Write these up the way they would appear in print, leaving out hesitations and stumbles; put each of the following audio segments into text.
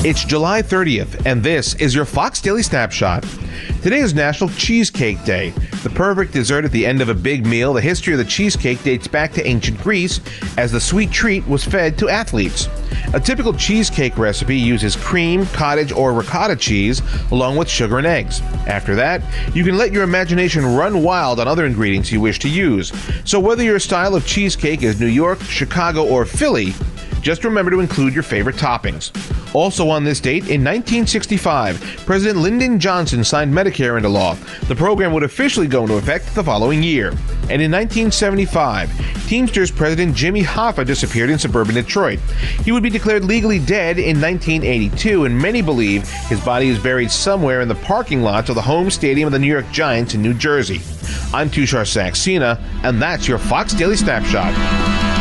It's July 30th, and this is your Fox Daily Snapshot. Today is National Cheesecake Day, the perfect dessert at the end of a big meal. The history of the cheesecake dates back to ancient Greece, as the sweet treat was fed to athletes. A typical cheesecake recipe uses cream, cottage, or ricotta cheese, along with sugar and eggs. After that, you can let your imagination run wild on other ingredients you wish to use. So whether your style of cheesecake is New York, Chicago, or Philly, just remember to include your favorite toppings. Also on this date, in 1965, President Lyndon Johnson signed Medicare into law. The program would officially go into effect the following year. And in 1975, Teamsters President Jimmy Hoffa disappeared in suburban Detroit. He would be declared legally dead in 1982, and many believe his body is buried somewhere in the parking lots of the home stadium of the New York Giants in New Jersey. I'm Tushar Saxena, and that's your Fox Daily Snapshot.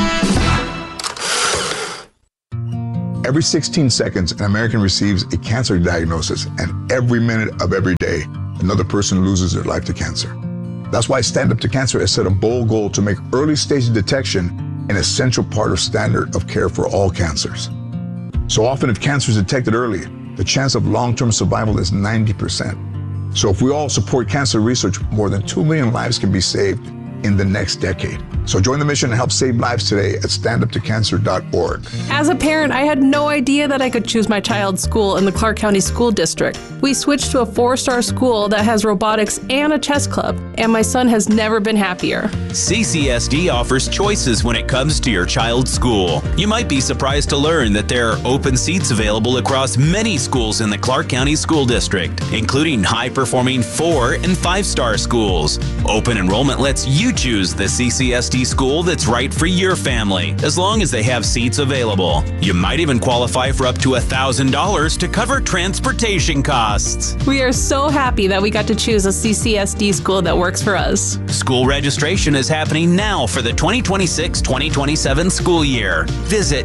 Every 16 seconds, an American receives a cancer diagnosis, and every minute of every day, another person loses their life to cancer. That's why Stand Up to Cancer has set a bold goal to make early stage detection an essential part of standard of care for all cancers. So often, if cancer is detected early, the chance of long-term survival is 90%. So if we all support cancer research, more than 2 million lives can be saved in the next decade. So join the mission and help save lives today at standuptocancer.org. As a parent, I had no idea that I could choose my child's school in the Clark County School District. We switched to a 4-star school that has robotics and a chess club, and my son has never been happier. CCSD offers choices when it comes to your child's school. You might be surprised to learn that there are open seats available across many schools in the Clark County School District, including high-performing 4- and 5-star schools. Open enrollment lets you choose the CCSD school that's right for your family, as long as they have seats available. You might even qualify for up to $1,000 to cover transportation costs. We are so happy that we got to choose a CCSD school that works for us. School registration is happening now for the 2026-2027 school year. Visit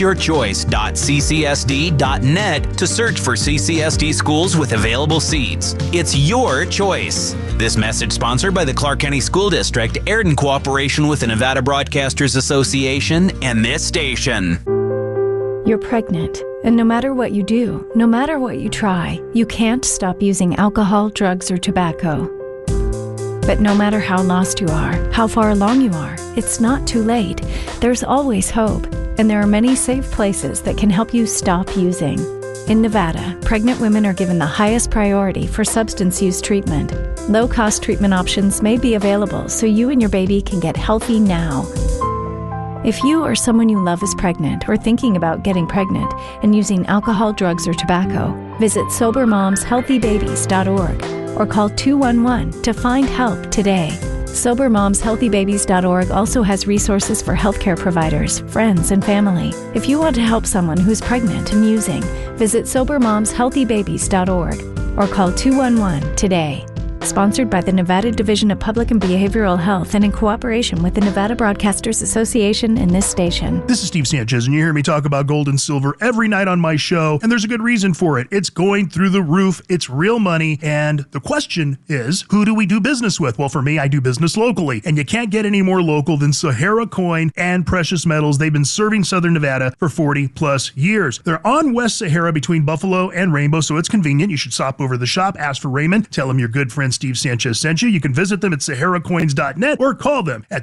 itsyourchoice.ccsd.net to search for CCSD schools with available seats. It's your choice. This message sponsored by the Clark County School District, aired in cooperation with the Nevada Broadcasters Association and this station. You're pregnant, and no matter what you do, no matter what you try, you can't stop using alcohol, drugs, or tobacco. But no matter how lost you are, how far along you are, it's not too late. There's always hope, and there are many safe places that can help you stop using. In Nevada, pregnant women are given the highest priority for substance use treatment. Low-cost treatment options may be available so you and your baby can get healthy now. If you or someone you love is pregnant or thinking about getting pregnant and using alcohol, drugs, or tobacco, visit SoberMomsHealthyBabies.org or call 211 to find help today. SoberMomsHealthyBabies.org also has resources for healthcare providers, friends, and family. If you want to help someone who's pregnant and using, visit SoberMomsHealthyBabies.org or call 211 today. Sponsored by the Nevada Division of Public and Behavioral Health and in cooperation with the Nevada Broadcasters Association and this station. This is Steve Sanchez, and you hear me talk about gold and silver every night on my show, and there's a good reason for it. It's going through the roof. It's real money, and the question is, who do we do business with? Well, for me, I do business locally, and you can't get any more local than Sahara Coin and Precious Metals. They've been serving Southern Nevada for 40-plus years. They're on West Sahara between Buffalo and Rainbow, so it's convenient. You should stop over to the shop, ask for Raymond, tell him your good friend Steve Sanchez sent you. You can visit them at SaharaCoins.net or call them at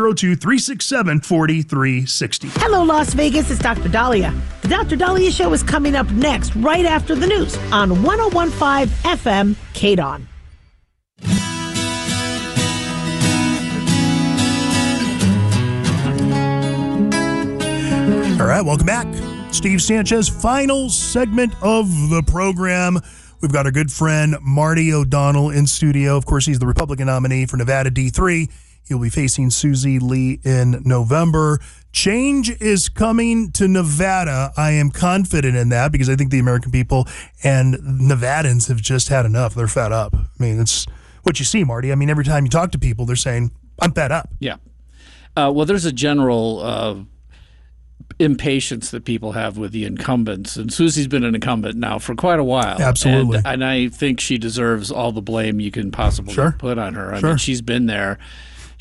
702-367-4360. Hello, Las Vegas. It's Dr. Dahlia. The Dr. Dahlia Show is coming up next, right after the news on 101.5 FM KDON. All right, welcome back. Steve Sanchez, final segment of the program. We've got our good friend Marty O'Donnell in studio. Of course, he's the Republican nominee for Nevada D3. He'll be facing Susie Lee in November. Change is coming to Nevada. I am confident in that because I think the American people and Nevadans have just had enough. They're fed up. I mean, it's what you see, Marty. I mean, every time you talk to people, they're saying, I'm fed up. Yeah. Well, there's a general impatience that people have with the incumbents, and Susie's been an incumbent now for quite a while. Absolutely. And I think she deserves all the blame you can possibly put on her. I mean, she's been there.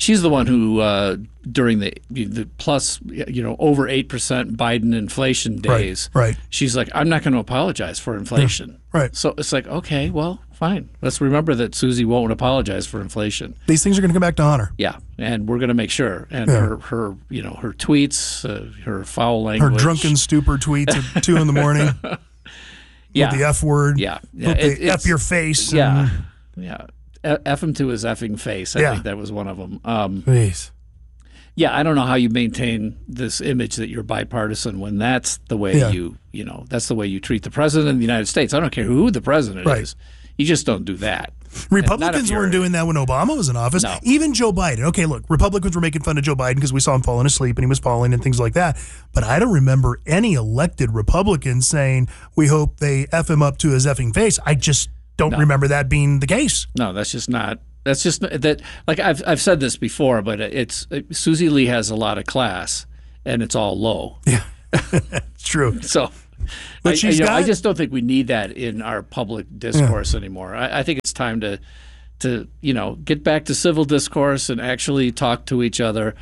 she's the one who during the plus over 8% Biden inflation days, right. she's like, I'm not going to apologize for inflation. Right. So it's like, okay, well, fine. Let's remember that Susie won't apologize for inflation. These things are going to come back to haunt her. Yeah, and we're going to make sure. And her her tweets, her foul language, her drunken stupor tweets at 2 a.m. Yeah. With the F word. Yeah. With the F your face. Yeah. Yeah. F him to his effing face. I think that was one of them. Please. Yeah, I don't know how you maintain this image that you're bipartisan when that's the way that's the way you treat the president of the United States. I don't care who the president is. You just don't do that. Republicans weren't doing that when Obama was in office. No. Even Joe Biden. Okay, look, Republicans were making fun of Joe Biden because we saw him falling asleep and he was falling and things like that. But I don't remember any elected Republicans saying, we hope they F him up to his effing face. I just don't remember that being the case. No, that's just not. That's just that. Like I've said this before, but Susie Lee has a lot of class, and it's all low. Yeah, it's true. So, but I just don't think we need that in our public discourse anymore. I think it's time to get back to civil discourse and actually talk to each other.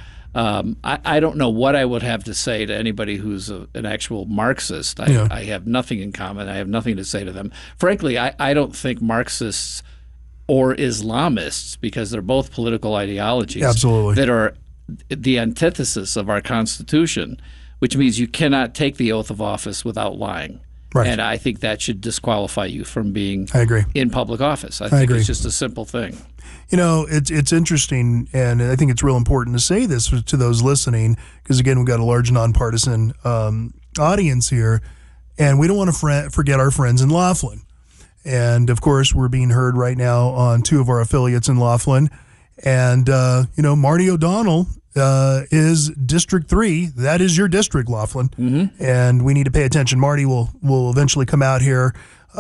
I don't know what I would have to say to anybody who's an actual Marxist. I have nothing in common. I have nothing to say to them. Frankly, I don't think Marxists or Islamists, because they're both political ideologies that are the antithesis of our Constitution, which means you cannot take the oath of office without lying. Right. And I think that should disqualify you from being in public office. I think it's just a simple thing. It's interesting, and I think it's real important to say this to those listening, because, again, we've got a large nonpartisan audience here, and we don't want to forget our friends in Laughlin. And, of course, we're being heard right now on 2 of our affiliates in Laughlin. And, Marty O'Donnell is District 3. That is your district, Laughlin. Mm-hmm. And we need to pay attention. Marty will eventually come out here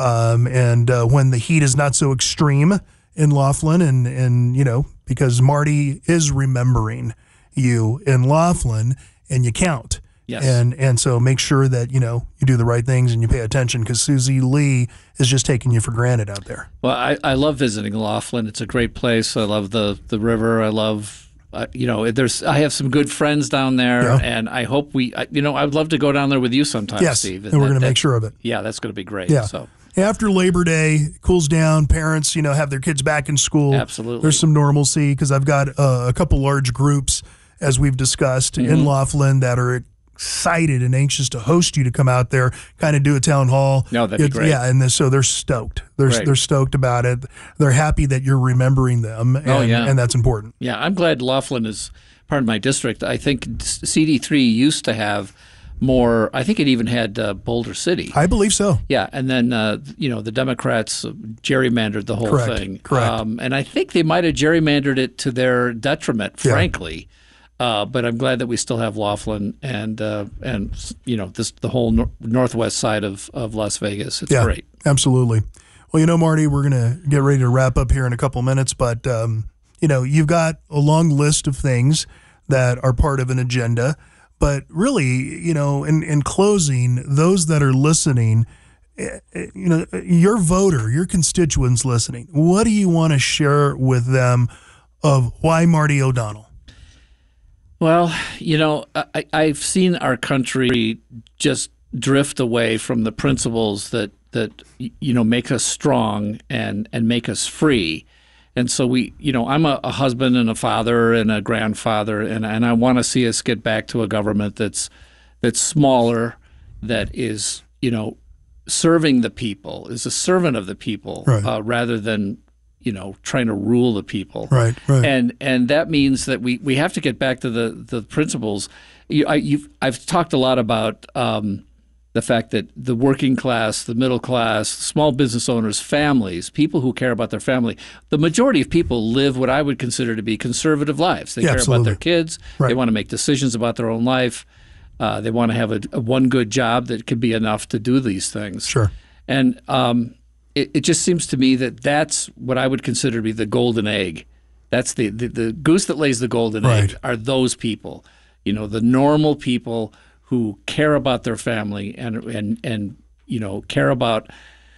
and when the heat is not so extreme in Laughlin, and because Marty is remembering you in Laughlin, and you count. Yes. And so make sure that, you do the right things and you pay attention, because Susie Lee is just taking you for granted out there. Well, I love visiting Laughlin. It's a great place. I love the river. I love, I have some good friends down there, and I hope I'd love to go down there with you sometime, Steve. And we're going to make sure of it. Yeah, that's going to be great. Yeah. So. After Labor Day, cools down, parents, have their kids back in school. Absolutely. There's some normalcy, because I've got a couple large groups, as we've discussed, in Laughlin that are excited and anxious to host you to come out there, kind of do a town hall. No, that'd be great. Yeah, and so they're stoked. They're stoked about it. They're happy that you're remembering them, and that's important. Yeah, I'm glad Laughlin is part of my district. I think CD3 used to have more. I think it even had Boulder City. I believe so. Yeah, and then the Democrats gerrymandered the whole thing. Correct. And I think they might have gerrymandered it to their detriment, frankly. But I'm glad that we still have Laughlin and the whole northwest side of Las Vegas. It's great. Absolutely. Well, Marty, we're going to get ready to wrap up here in a couple minutes, but you've got a long list of things that are part of an agenda. But really, in closing, those that are listening, your voter, your constituents listening, what do you want to share with them of why Marty O'Donnell? Well, I've seen our country just drift away from the principles that make us strong and make us free. And so I'm a husband and a father and a grandfather, and I want to see us get back to a government that's smaller, that is, serving the people, is a servant of the people, rather than, trying to rule the people. Right. And that means that we have to get back to the principles. I've talked a lot about the fact that the working class, the middle class, small business owners, families, people who care about their family, the majority of people live what I would consider to be conservative lives. They care about their kids. Right. They want to make decisions about their own life. They want to have a one good job that could be enough to do these things. Sure. And it just seems to me that that's what I would consider to be the golden egg. That's the goose that lays the golden egg are those people, the normal people who care about their family and care about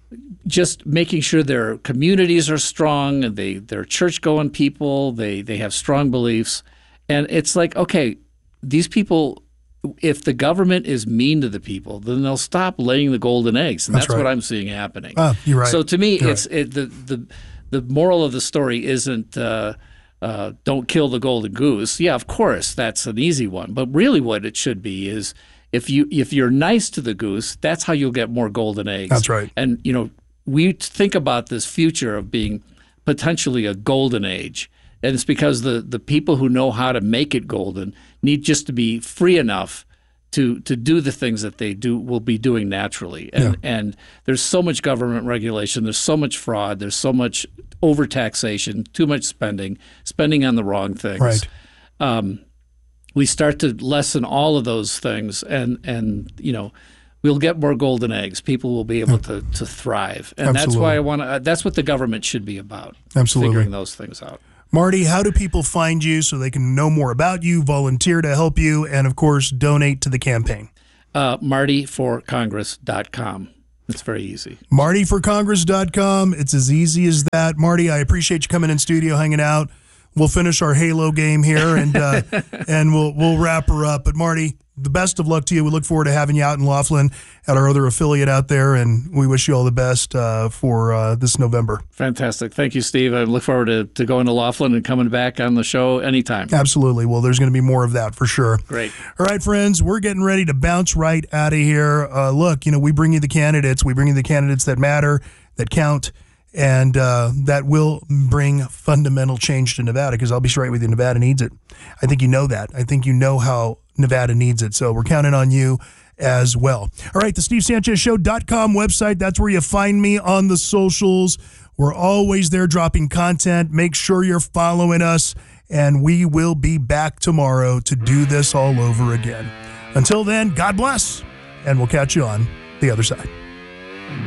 just making sure their communities are strong, and they're church-going people, they have strong beliefs. And it's like, okay, these people, if the government is mean to the people, then they'll stop laying the golden eggs. And that's right. what I'm seeing happening. You're right. So to me, You're it's the moral of the story isn't don't kill the golden goose. Yeah, of course, that's an easy one. But really what it should be is if you're nice to the goose, that's how you'll get more golden eggs. That's right. And, we think about this future of being potentially a golden age. And it's because the people who know how to make it golden need just to be free enough to do the things that they will be doing naturally. And there's so much government regulation, there's so much fraud, there's so much overtaxation, too much spending on the wrong things. Right. We start to lessen all of those things, and we'll get more golden eggs. People will be able to thrive, and Absolutely. that's why I want to. That's what the government should be about. Absolutely. Figuring those things out. Marty, how do people find you so they can know more about you, volunteer to help you, and of course, donate to the campaign? MartyForCongress.com. It's very easy. MartyForCongress.com. It's as easy as that. Marty, I appreciate you coming in studio, hanging out. We'll finish our Halo game here, and and we'll wrap her up. But Marty, the best of luck to you. We look forward to having you out in Laughlin at our other affiliate out there, and we wish you all the best for this November. Fantastic. Thank you, Steve. I look forward to going to Laughlin and coming back on the show anytime. Absolutely. Well, there's going to be more of that for sure. Great. All right, friends, we're getting ready to bounce right out of here. Look, we bring you the candidates. We bring you the candidates that matter, that count, and that will bring fundamental change to Nevada, because I'll be straight with you, Nevada needs it. I think you know that. I think you know how Nevada needs it. So we're counting on you as well. All right, the SteveSanchezShow.com website, that's where you find me on the socials. We're always there dropping content. Make sure you're following us, and we will be back tomorrow to do this all over again. Until then, God bless, and we'll catch you on the other side.